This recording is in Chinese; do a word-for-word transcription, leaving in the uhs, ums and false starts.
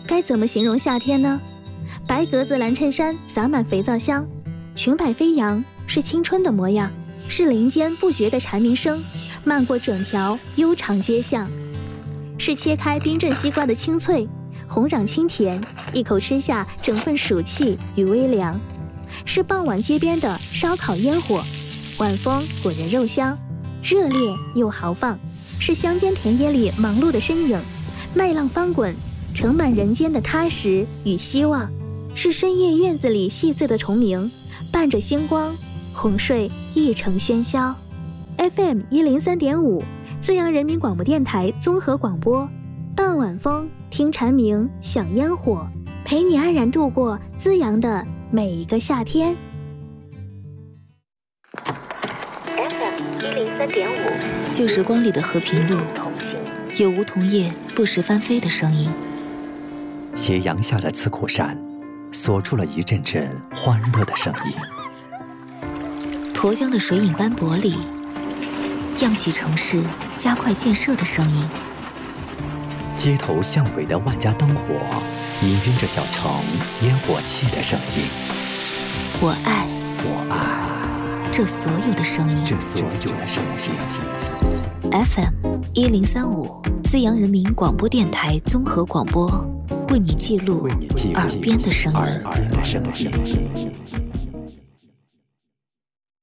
该怎么形容夏天呢？白格子蓝衬衫洒满肥皂香，裙摆飞扬，是青春的模样，是林间不绝的蝉鸣声，漫过整条悠长街巷，是切开冰镇西瓜的清脆，红壤清甜，一口吃下整份暑气与微凉，是傍晚街边的烧烤烟火，晚风裹着肉香，热烈又豪放，是乡间田野里忙碌的身影，麦浪翻滚，盛满人间的踏实与希望，是深夜院子里细碎的虫鸣，伴着星光，哄睡一城喧嚣。 F M 一零三点五，资阳人民广播电台综合广播，傍晚风，听蝉鸣，享烟火，陪你安然度过资阳的每一个夏天。 F M 一零三点五， 旧时光里的和平路，有梧桐叶不时翻飞的声音。 斜阳下的刺口山，锁住了一阵阵欢乐的声音。 沱江的水影斑驳里，漾起城市加快建设的声音。 街头巷尾的万家灯火，氤氲着小城烟火气的声音。 我爱， 我爱这所有的声音， 这所有的声音。 F M 一零三五，资阳人民广播电台综合广播，为你记录耳边的声音。 耳边的声音。